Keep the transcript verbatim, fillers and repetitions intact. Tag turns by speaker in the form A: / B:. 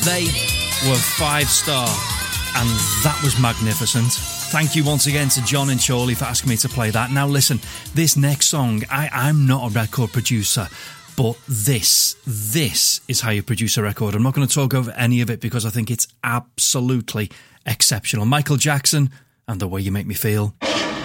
A: They were five star, and that was magnificent. Thank you once again to John and Chorley for asking me to play that. Now listen, this next song, I, I'm not a record producer, but this, this is how you produce a record. I'm not going to talk over any of it because I think it's absolutely exceptional. Michael Jackson and The Way You Make Me Feel.